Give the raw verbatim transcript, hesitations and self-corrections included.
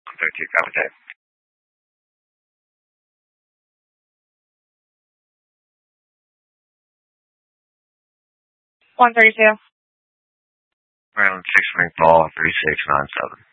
one thirty-two, copy that. one thirty-two. Maryland six ring ball three six nine seven.